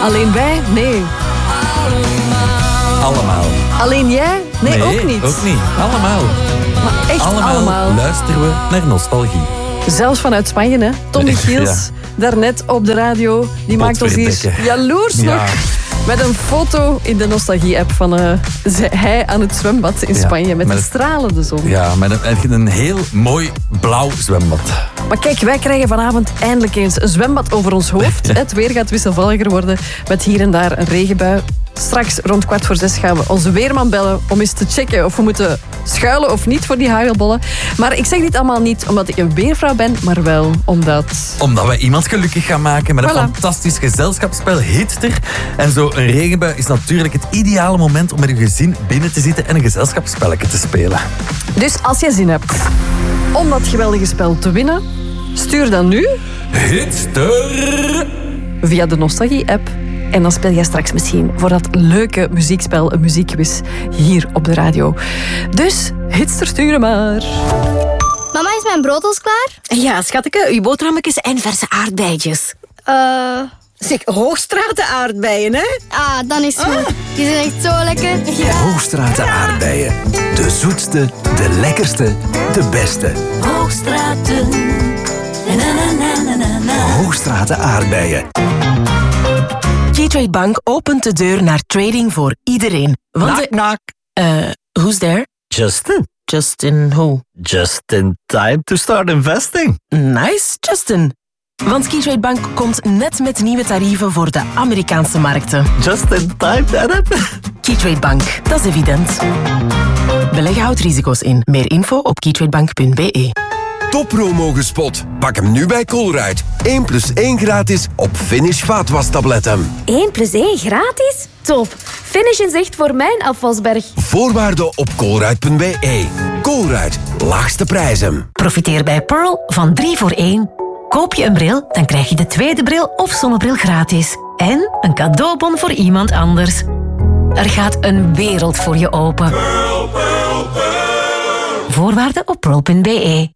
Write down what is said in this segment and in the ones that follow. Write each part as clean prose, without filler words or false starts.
Alleen wij? Nee. Allemaal. Alleen jij? Nee, ook niet. Ook niet. Allemaal. Maar echt allemaal. Luisteren we naar nostalgie. Zelfs vanuit Spanje, hè. Tom Michiels, daarnet op de radio. Die maakt ons hier jaloers nog. Met een foto in de nostalgie-app van hij aan het zwembad in Spanje. Met de stralende zon. Ja, met een heel mooi blauw zwembad. Maar kijk, wij krijgen vanavond eindelijk eens een zwembad over ons hoofd. Het weer gaat wisselvalliger worden met hier en daar een regenbui. Straks rond 5:45 gaan we onze weerman bellen om eens te checken of we moeten schuilen of niet voor die hagelbollen. Maar ik zeg dit allemaal niet omdat ik een weervrouw ben, maar wel omdat wij iemand gelukkig gaan maken met een fantastisch gezelschapsspel Hitster. En zo een regenbui is natuurlijk het ideale moment om met uw gezin binnen te zitten en een gezelschapsspelletje te spelen. Dus als jij zin hebt om dat geweldige spel te winnen, stuur dan nu Hitster via de nostalgie-app. En dan speel jij straks misschien voor dat leuke muziekspel, een muziekquiz, hier op de radio. Dus, Hitster, sturen maar. Mama, is mijn brood al klaar? Ja, schatje, uw boterhammetjes en verse aardbeidjes. Zeg, Hoogstraten aardbeien, hè? Ah, dan is het goed. Die zijn echt zo lekker. Ja. Hoogstraten aardbeien. De zoetste, de lekkerste, de beste. Hoogstraten. Hoogstraten aardbeien. Keytrade Bank opent de deur naar trading voor iedereen. Knock, knock. Who's there? Justin. Justin who? Just in time to start investing. Nice, Justin. Want Keytrade Bank komt net met nieuwe tarieven voor de Amerikaanse markten. Just in time, Arab. Keytrade Bank, dat is evident. Beleggen houdt risico's in. Meer info op keytradebank.be. Toppromo gespot. Pak hem nu bij Colruyt. 1+1 gratis op Finish vaatwastabletten. 1+1 gratis? Top. Finish is echt voor mijn afwasberg. Voorwaarden op colruyt.be. Colruyt, laagste prijzen. Profiteer bij Pearl van 3 voor 1. Koop je een bril, dan krijg je de tweede bril of zonnebril gratis. En een cadeaubon voor iemand anders. Er gaat een wereld voor je open. Pearl, Pearl, Pearl. Voorwaarden op pearl.be.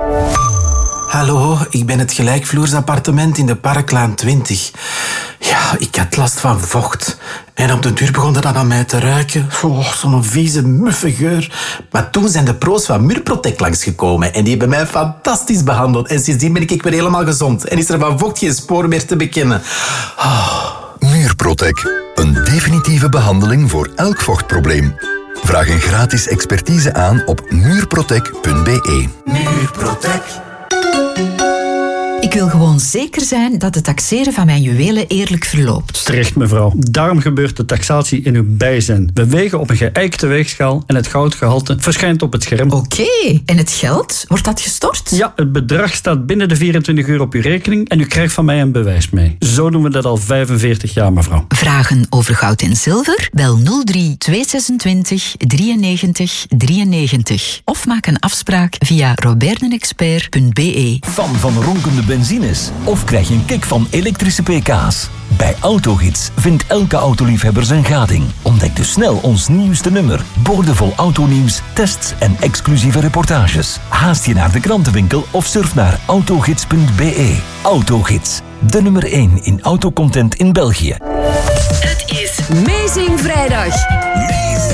Hallo, ik ben het gelijkvloersappartement in de Parklaan 20. Ja, ik had last van vocht. En op de duur begon dat aan mij te ruiken. Oh, zo'n vieze, muffe geur. Maar toen zijn de pro's van Muurprotect langsgekomen. En die hebben mij fantastisch behandeld. En sindsdien ben ik weer helemaal gezond. En is er van vocht geen spoor meer te bekennen. Oh. Muurprotect. Een definitieve behandeling voor elk vochtprobleem. Vraag een gratis expertise aan op muurprotect.be. Muurprotect. Ik wil gewoon zeker zijn dat het taxeren van mijn juwelen eerlijk verloopt. Terecht, mevrouw. Daarom gebeurt de taxatie in uw bijzijn. We wegen op een geëikte weegschaal en het goudgehalte verschijnt op het scherm. Oké, en het geld? Wordt dat gestort? Ja, het bedrag staat binnen de 24 uur op uw rekening en u krijgt van mij een bewijs mee. Zo doen we dat al 45 jaar, mevrouw. Vragen over goud en zilver? Bel 03 226 93 93. Of maak een afspraak via robertdenexpert.be. Fan van ronkende benzines? Of krijg je een kick van elektrische pk's? Bij Autogids vindt elke autoliefhebber zijn gading. Ontdek dus snel ons nieuwste nummer. Boordevol autonieuws, tests en exclusieve reportages. Haast je naar de krantenwinkel of surf naar autogids.be. Autogids, de nummer 1 in autocontent in België. Het is Amazing Vrijdag.